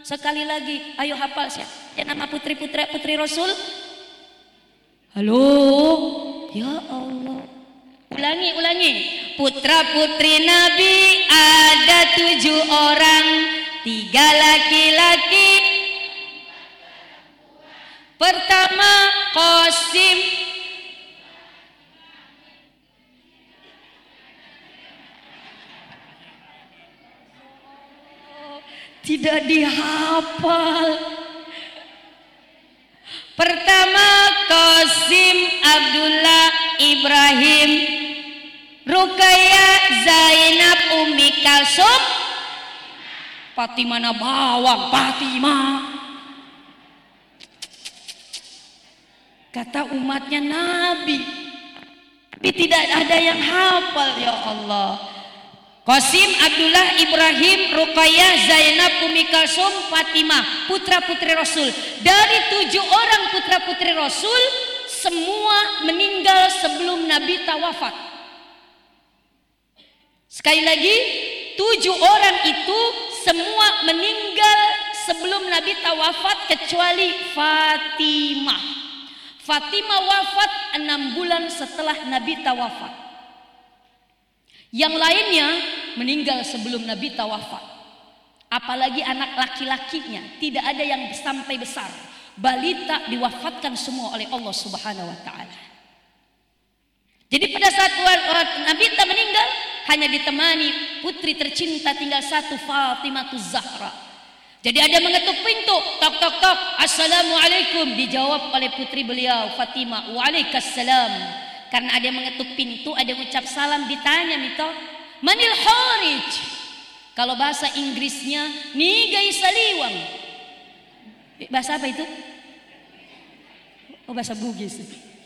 Sekali lagi, ayo hafal siapa nama putri Rasul? Halo, ya Allah. Ulangi. Putra putri Nabi ada 7 orang, 3 laki-laki. Pertama Qasim, tidak dihafal. Pertama Qasim, Abdullah, Ibrahim, Ruqayyah, Zainab, Ummi Kalsum, Fatimah bawang, Fatimah. Kata umatnya Nabi, tapi tidak ada yang hafal, ya Allah. Qasim, Abdullah, Ibrahim, Ruqayyah, Zainab, Ummi Kalsum, Fatimah, putra-putri Rasul. Dari 7 orang putra-putri Rasul, semua meninggal sebelum Nabi tawafat. Sekali lagi, 7 orang itu semua meninggal sebelum Nabi tawafat kecuali Fatimah. Fatimah wafat 6 bulan setelah Nabi tawafat. Yang lainnya meninggal sebelum Nabi tawafat. Apalagi anak laki-lakinya, tidak ada yang sampai besar. Balita diwafatkan semua oleh Allah Subhanahu wa taala. Jadi pada saat Nabi tak meninggal, hanya ditemani putri tercinta tinggal 1, Fatimah Zahra. Jadi ada mengetuk pintu, tok tok tok, assalamualaikum, dijawab oleh putri beliau Fatimah, waalaikumsalam. Karena ada yang mengetuk pintu, ada yang ucap salam, ditanya mito, manil kharij. Kalau bahasa Inggrisnya nigai saliwang. Bahasa apa itu? Oh, bahasa Bugis.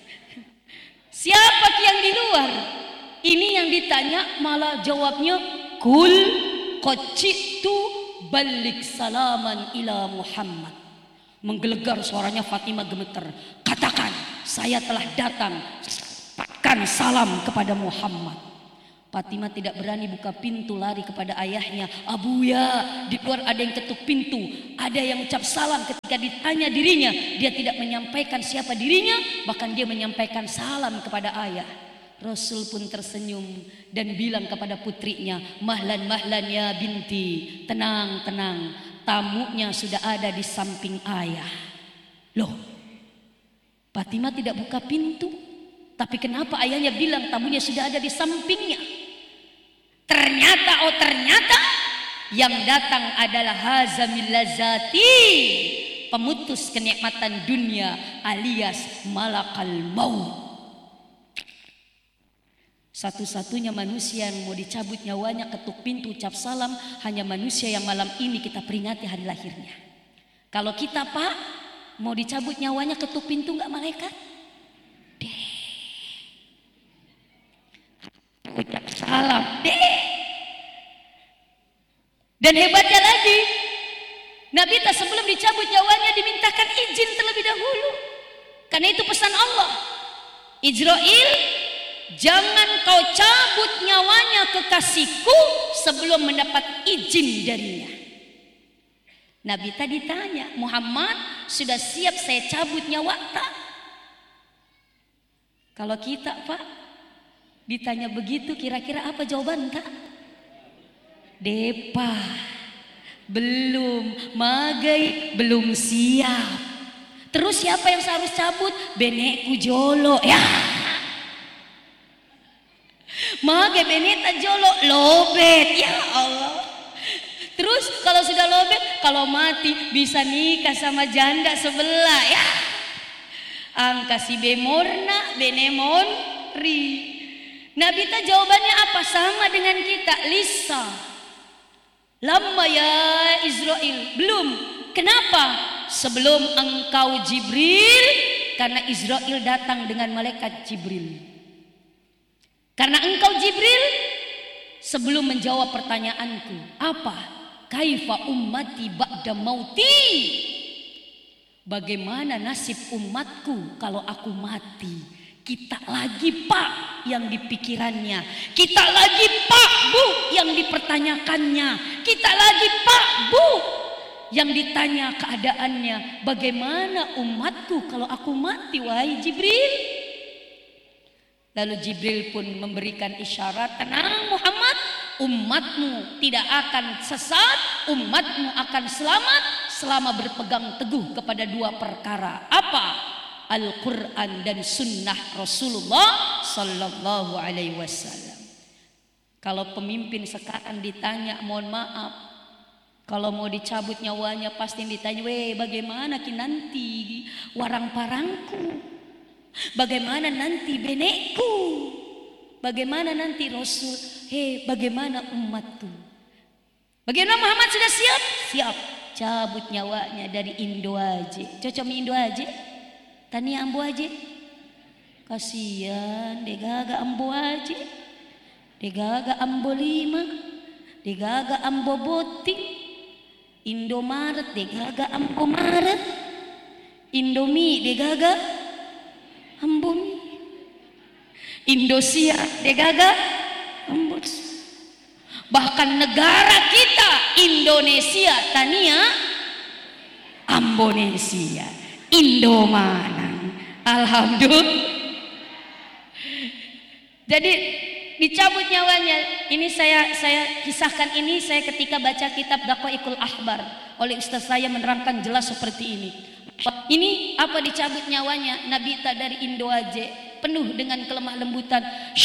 Siapa yang di luar? Ini yang ditanya malah jawabnya kul qacitu balik salaman ila Muhammad. Menggelegar suaranya Fatimah gemeter. Katakan, saya telah datang, sampaikan salam kepada Muhammad. Fatimah tidak berani buka pintu, lari kepada ayahnya. Abuya, di luar ada yang ketuk pintu, ada yang ucap salam. Ketika ditanya dirinya, dia tidak menyampaikan siapa dirinya, bahkan dia menyampaikan salam kepada ayah. Rasul pun tersenyum dan bilang kepada putrinya, mahlan mahlan ya binti, tenang tenang, tamunya sudah ada di samping ayah. Loh, Fatimah tidak buka pintu, tapi kenapa ayahnya bilang tamunya sudah ada di sampingnya? Ternyata yang datang adalah hazamil lazati, pemutus kenikmatan dunia alias malakal maut. Satu-satunya manusia yang mau dicabut nyawanya ketuk pintu ucap salam hanya manusia yang malam ini kita peringati hari lahirnya. Kalau kita Pak mau dicabut nyawanya ketuk pintu nggak malaikat? Ucap salam dan hebatnya lagi Nabi tak sebelum dicabut nyawanya dimintakan izin terlebih dahulu, karena itu pesan Allah, Israel, jangan kau cabut nyawanya kekasihku sebelum mendapat izin darinya. Nabi tadi tanya, Muhammad sudah siap saya cabut nyawa tak? Kalau kita Pak ditanya begitu, kira-kira apa jawaban tak? Depa, belum, magai, belum siap. Terus siapa yang harus cabut? Benekku jolo, ya. Magai beneta jolo, lobet, ya Allah. Terus kalau sudah lobet, kalau mati bisa nikah sama janda sebelah, ya. Angka si bemorna, benemori. Nabi ta jawabannya apa? Sama dengan kita, lisa. Lama ya Israel, belum. Kenapa? Sebelum engkau Jibril, karena Israel datang dengan malaikat Jibril. Karena engkau Jibril, sebelum menjawab pertanyaanku, apa? Kaifa ummati ba'da mauti? Bagaimana nasib umatku kalau aku mati? Kita lagi Pak yang dipikirannya, kita lagi Pak Bu yang dipertanyakannya, kita lagi Pak Bu yang ditanya keadaannya, bagaimana umatku kalau aku mati wahai Jibril? Lalu Jibril pun memberikan isyarat, tenang Muhammad, umatmu tidak akan sesat, umatmu akan selamat selama berpegang teguh kepada dua perkara. Apa? Al-Quran dan sunnah Rasulullah Sallallahu Alaihi Wasallam. Kalau pemimpin sekarang ditanya, mohon maaf, kalau mau dicabut nyawanya pasti ditanya, weh bagaimana ki nanti warang parangku, bagaimana nanti benekku, bagaimana nanti Rasul, bagaimana umatku. Bagaimana Muhammad sudah siap? Siap. Cabut nyawanya dari Indo aja. Cocok mi Indo aja? Tania Ambo aja? Kasihan, degaga Ambo aja. Degaga Ambo 5. Degaga Ambo boting. Indomaret degaga Ambo Maret. Indomie degaga Ambo mi. Indosiar degaga Ambo. Bahkan negara kita Indonesia tania Ambonesia Indomanang. Alhamdulillah. Jadi dicabut nyawanya. Ini saya kisahkan ini saya ketika baca kitab Daqaiqul Ahbar oleh ustaz saya menerangkan jelas seperti ini. Ini apa dicabut nyawanya Nabi tak dari Indo aja, penuh dengan kelemah lembutan.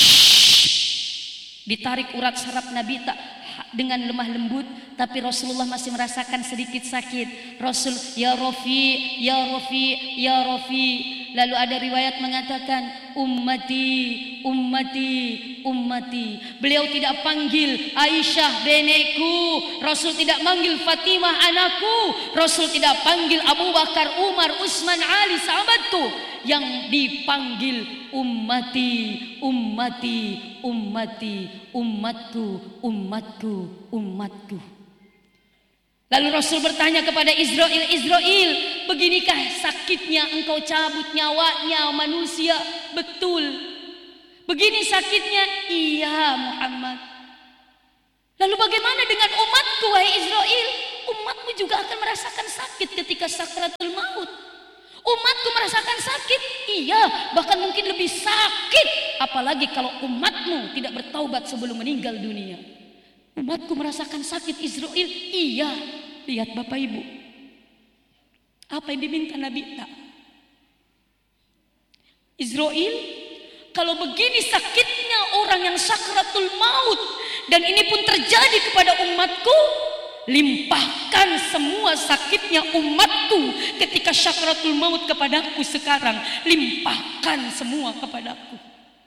Ditarik urat saraf Nabi tak dengan lemah lembut, tapi Rasulullah masih merasakan sedikit sakit. Rasul, ya Rafi, ya Rafi, ya Rafi. Lalu ada riwayat mengatakan ummati, ummati, ummati. Beliau tidak panggil Aisyah benekku, Rasul tidak panggil Fatimah anakku, Rasul tidak panggil Abu Bakar, Umar, Utsman, Ali sahabatku. Yang dipanggil ummati, ummati, ummati, umatku, umatku, umatku. Lalu Rasul bertanya kepada Israel, Israel, beginikah sakitnya engkau cabut nyawanya manusia? Betul. Begini sakitnya? Iya Muhammad. Lalu bagaimana dengan umatku wahai Israel? Umatmu juga akan merasakan sakit ketika sakratul maut. Umatku merasakan sakit, iya, bahkan mungkin lebih sakit. Apalagi kalau umatmu tidak bertaubat sebelum meninggal dunia. Umatku merasakan sakit Israel, iya. Lihat Bapak Ibu, apa yang diminta Nabi tak? Israel, kalau begini sakitnya orang yang sakratul maut, dan ini pun terjadi kepada umatku, limpahkan semua sakitnya umatku ketika syakaratul maut kepadaku sekarang. Limpahkan semua kepadaku.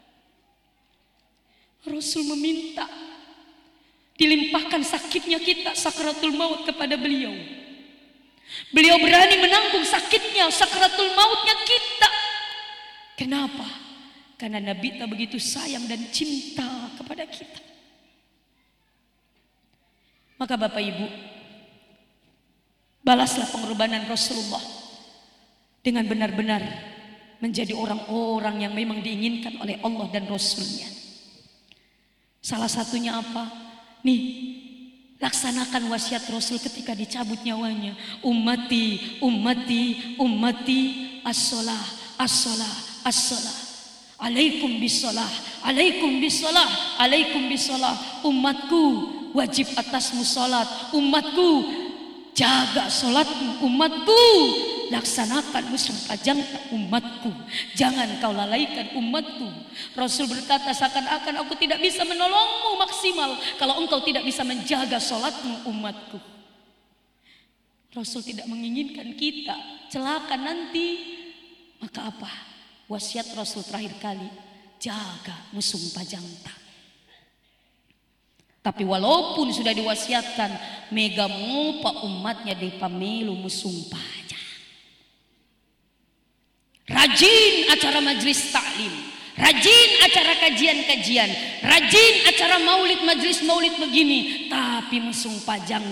Rasul meminta dilimpahkan sakitnya kita sakaratul maut kepada beliau. Beliau berani menanggung sakitnya sakaratul mautnya kita. Kenapa? Karena Nabi tak begitu sayang dan cinta kepada kita. Maka Bapak Ibu, balaslah pengorbanan Rasulullah dengan benar-benar menjadi orang-orang yang memang diinginkan oleh Allah dan Rasulnya. Salah satunya apa? Nih, laksanakan wasiat Rasul ketika dicabut nyawanya. Ummati, ummati, ummati, as-salah, as-salah, as-salah. Alaikum bisalah, alaikum bisalah, alaikum bisalah. Umatku, wajib atasmu salat. Umatku, jaga salatmu. Umatku, laksanakan musafajang umatku. Jangan kau lalaikan umatku. Rasul berkata, seakan-akan aku tidak bisa menolongmu maksimal kalau engkau tidak bisa menjaga salatmu umatku. Rasul tidak menginginkan kita celaka nanti. Maka apa? Wasiat Rasul terakhir kali, jaga musum pajangta. Tapi walaupun sudah diwasiatkan, mega ngopa umatnya di pamilu musum pajang. Rajin acara majlis taklim, rajin acara kajian-kajian, rajin acara maulid, majlis maulid begini, tapi musum pajang